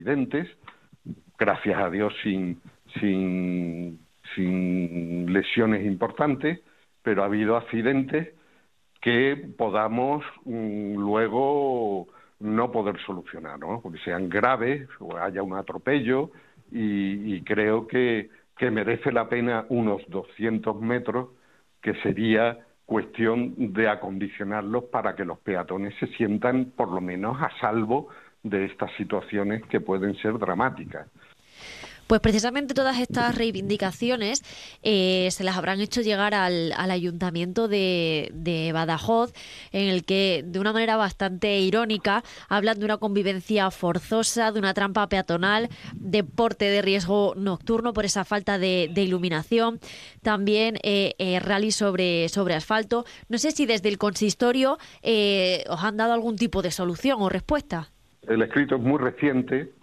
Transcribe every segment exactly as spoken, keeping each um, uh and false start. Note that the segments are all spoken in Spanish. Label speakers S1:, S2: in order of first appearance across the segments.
S1: accidentes, gracias a Dios sin, sin, sin lesiones importantes, pero ha habido accidentes que podamos um, luego no poder solucionar, ¿no? Porque sean graves o haya un atropello y, y creo que, que merece la pena unos doscientos metros, que sería cuestión de acondicionarlos para que los peatones se sientan por lo menos a salvo de estas situaciones que pueden ser dramáticas.
S2: Pues precisamente todas estas reivindicaciones eh, se las habrán hecho llegar al, al Ayuntamiento de, de Badajoz, en el que de una manera bastante irónica hablan de una convivencia forzosa, de una trampa peatonal, deporte de riesgo nocturno por esa falta de, de iluminación, también eh, eh, rally sobre, sobre asfalto. No sé si desde el consistorio eh, os han dado algún tipo de solución o respuesta.
S1: El escrito es muy reciente.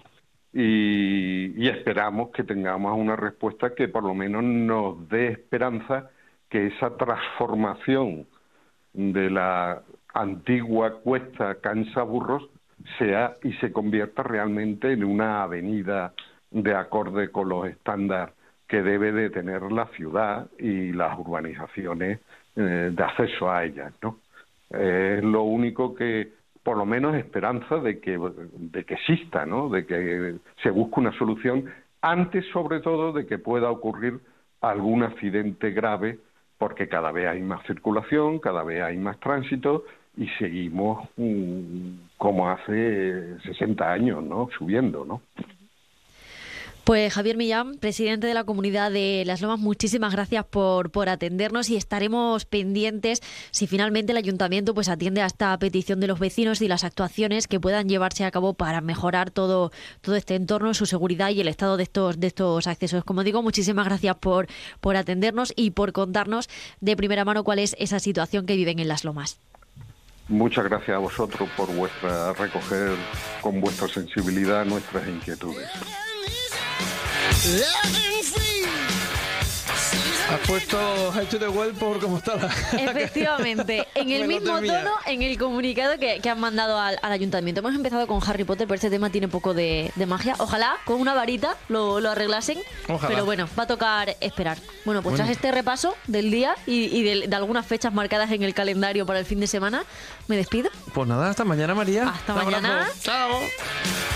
S1: Y, y esperamos que tengamos una respuesta que por lo menos nos dé esperanza que esa transformación de la antigua cuesta Cansaburros sea y se convierta realmente en una avenida de acorde con los estándares que debe de tener la ciudad y las urbanizaciones eh, de acceso a ellas, ¿no? Eh, es lo único que por lo menos esperanza de que de que exista, ¿no? De que se busque una solución antes, sobre todo, de que pueda ocurrir algún accidente grave, porque cada vez hay más circulación, cada vez hay más tránsito y seguimos um, como hace sesenta años, ¿no? Subiendo, ¿no?
S2: Pues Javier Millán, presidente de la Comunidad de Las Lomas, muchísimas gracias por, por atendernos y estaremos pendientes si finalmente el Ayuntamiento pues atiende a esta petición de los vecinos y las actuaciones que puedan llevarse a cabo para mejorar todo, todo este entorno, su seguridad y el estado de estos, de estos accesos. Como digo, muchísimas gracias por, por atendernos y por contarnos de primera mano cuál es esa situación que viven en Las Lomas.
S1: Muchas gracias a vosotros por vuestra recoger con vuestra sensibilidad nuestras inquietudes.
S3: Has puesto High to the Well por cómo está la...
S2: Efectivamente, en el mismo tono, en el comunicado que, que han mandado al, al ayuntamiento. Hemos empezado con Harry Potter, pero este tema tiene poco de, de magia. Ojalá con una varita lo, lo arreglasen. Ojalá. Pero bueno, va a tocar esperar. Bueno, pues bueno. Tras este repaso del día y, y de, de algunas fechas marcadas en el calendario para el fin de semana, me despido.
S3: Pues nada, hasta mañana, María.
S2: Hasta mañana.
S3: Chao.